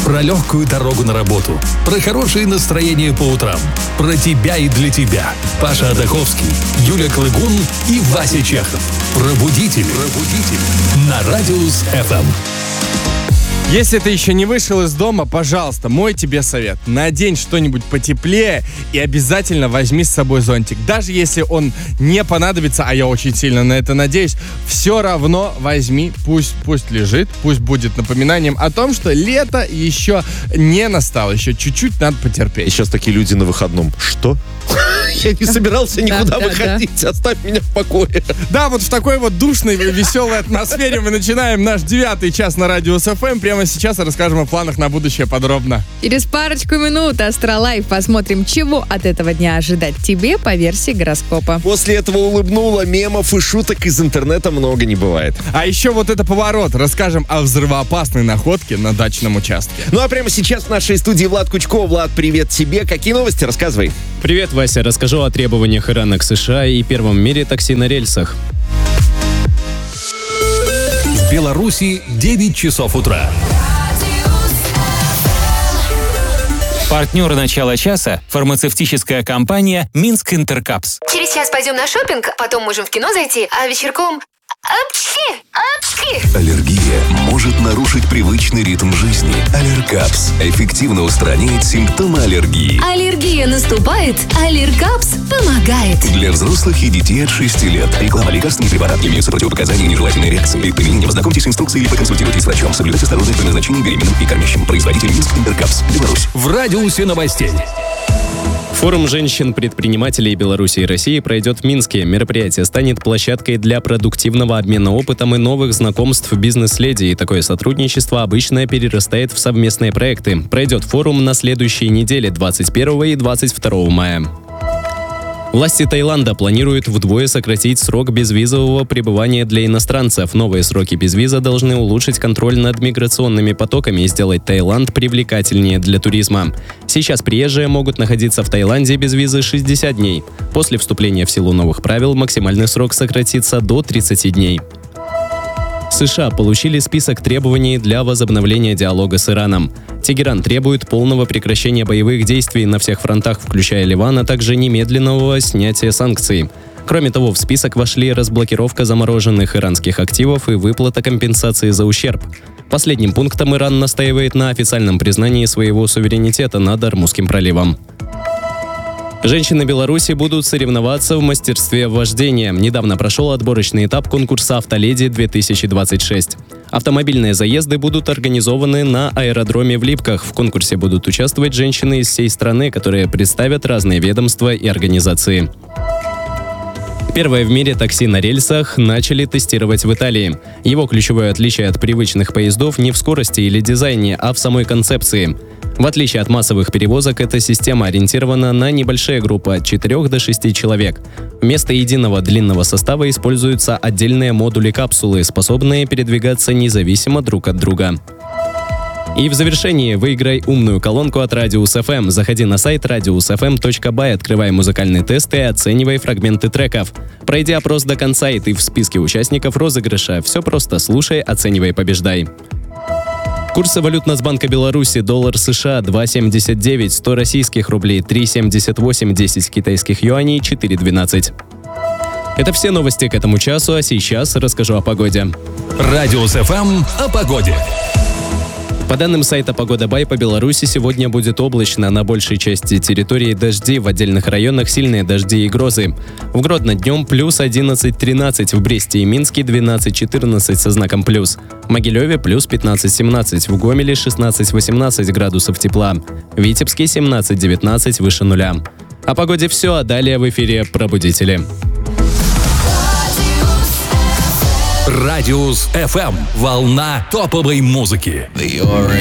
Про легкую дорогу на работу, про хорошее настроение по утрам, про тебя и для тебя. Паша Адаховский, Юля Клыгун и Вася Чехов. Пробудитель. На Радиус ФМ. Если ты еще не вышел из дома, пожалуйста, мой тебе совет. Надень что-нибудь потеплее и обязательно возьми с собой зонтик. Даже если он не понадобится, а я очень сильно на это надеюсь, все равно возьми, пусть лежит, пусть будет напоминанием о том, что лето еще не настало, еще чуть-чуть надо потерпеть. И сейчас такие люди на выходном. Что? Я не собирался никуда выходить, оставь меня в покое. Да, вот в такой вот душной, веселой атмосфере мы начинаем наш 9-й час на Радиус ФМ. Прямо сейчас расскажем о планах на будущее подробно. Через парочку минут Астролайф посмотрим, чего от этого дня ожидать тебе по версии гороскопа. После этого улыбнула, мемов и шуток из интернета много не бывает. А еще вот это поворот. Расскажем о взрывоопасной находке на дачном участке. Ну а прямо сейчас в нашей студии Влад Кучков. Влад, привет тебе. Какие новости? Рассказывай. Привет, Вася. Расскажу о требованиях Ирана к США и первом в мире такси на рельсах. В Беларуси 9 часов утра. Партнер начала часа – фармацевтическая компания «Минск Интеркапс». Через час пойдем на шопинг, потом можем в кино зайти, а вечерком... Апчхи! Аллергия может нарушить привычный ритм жизни. Аллергапс эффективно устраняет симптомы аллергии. Аллергия наступает, Аллергапс помогает. Для взрослых и детей от 6 лет. Реклама лекарственных препаратов. Имеются противопоказания и нежелательные реакции. Перед применением ознакомьтесь с инструкцией или поконсультируйтесь с врачом. Соблюдайте осторожность при назначении беременным и кормящим. Производитель Минск Интеркапс. Беларусь. В радиусе новостей. Форум женщин-предпринимателей Беларуси и России пройдет в Минске. Мероприятие станет площадкой для продуктивного обмена опытом и новых знакомств бизнес-леди. И такое сотрудничество обычно перерастает в совместные проекты. Пройдет форум на следующей неделе, 21 и 22 мая. Власти Таиланда планируют вдвое сократить срок безвизового пребывания для иностранцев. Новые сроки безвиза должны улучшить контроль над миграционными потоками и сделать Таиланд привлекательнее для туризма. Сейчас приезжие могут находиться в Таиланде без визы 60 дней. После вступления в силу новых правил максимальный срок сократится до 30 дней. США получили список требований для возобновления диалога с Ираном. Тегеран требует полного прекращения боевых действий на всех фронтах, включая Ливан, а также немедленного снятия санкций. Кроме того, в список вошли разблокировка замороженных иранских активов и выплата компенсации за ущерб. Последним пунктом Иран настаивает на официальном признании своего суверенитета над Ормузским проливом. Женщины Беларуси будут соревноваться в мастерстве вождения. Недавно прошел отборочный этап конкурса «Автоледи-2026». Автомобильные заезды будут организованы на аэродроме в Липках. В конкурсе будут участвовать женщины из всей страны, которые представят разные ведомства и организации. Первое в мире такси на рельсах начали тестировать в Италии. Его ключевое отличие от привычных поездов не в скорости или дизайне, а в самой концепции. В отличие от массовых перевозок, эта система ориентирована на небольшие группы от 4 до 6 человек. Вместо единого длинного состава используются отдельные модули-капсулы, способные передвигаться независимо друг от друга. И в завершении выиграй умную колонку от Радиус ФМ. Заходи на сайт radiusfm.by, открывай музыкальный тест и оценивай фрагменты треков. Пройди опрос до конца, и ты в списке участников розыгрыша. Все просто: слушай, оценивай, побеждай. Курсы валют Нацбанка Беларуси: доллар США 2,79, 100 российских рублей 3,78, 10 китайских юаней 4,12. Это все новости к этому часу, а сейчас расскажу о погоде. Радиус ФМ о погоде. По данным сайта «Погода.бай», по Беларуси сегодня будет облачно. На большей части территории дожди, в отдельных районах сильные дожди и грозы. В Гродно днем плюс 11-13, в Бресте и Минске 12-14 со знаком плюс. В Могилеве плюс 15-17, в Гомеле 16-18 градусов тепла. В Витебске 17-19 выше нуля. О погоде все, а далее в эфире «Пробудители». Радиус ФМ. Волна топовой музыки.